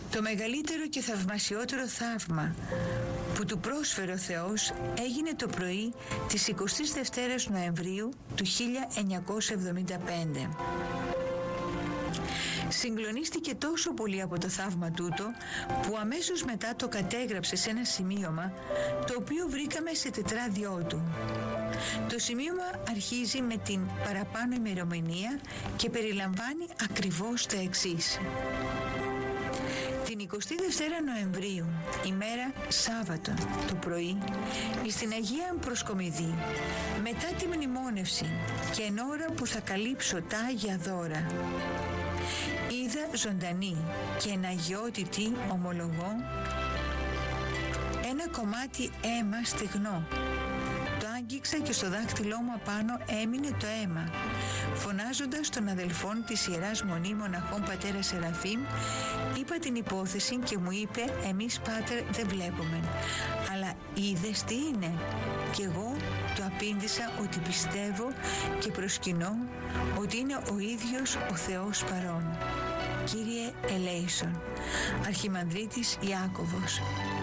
Το μεγαλύτερο και θαυμασιότερο θαύμα που του πρόσφερε ο Θεός έγινε το πρωί της 22ης Νοεμβρίου του 1975. Συγκλονίστηκε τόσο πολύ από το θαύμα τούτο που αμέσως μετά το κατέγραψε σε ένα σημείωμα το οποίο βρήκαμε σε τετράδιό του. Το σημείωμα αρχίζει με την παραπάνω ημερομηνία και περιλαμβάνει ακριβώς τα εξής. Την 22η Νοεμβρίου, ημέρα Σάββατο, το πρωί, στην Αγία Προσκομιδή, μετά τη μνημόνευση και εν ώρα που θα καλύψω τα Άγια δώρα, είδα ζωντανή και εναγιώτητη, ομολογώ, ένα κομμάτι αίμα στεγνό. Το άγγιξα και στο δάχτυλό μου απάνω έμεινε το αίμα. Φωνάζοντας τον αδελφόν της Ιεράς Μονή Μοναχών πατέρα Σεραφείμ, είπα την υπόθεση και μου είπε «Εμείς, πάτερ, δεν βλέπουμε, αλλά είδες τι είναι?» Και εγώ του απήντησα ότι πιστεύω και προσκυνώ ότι είναι ο ίδιος ο Θεός παρών. Κύριε ελέησον. Αρχιμανδρίτης Ιάκωβος.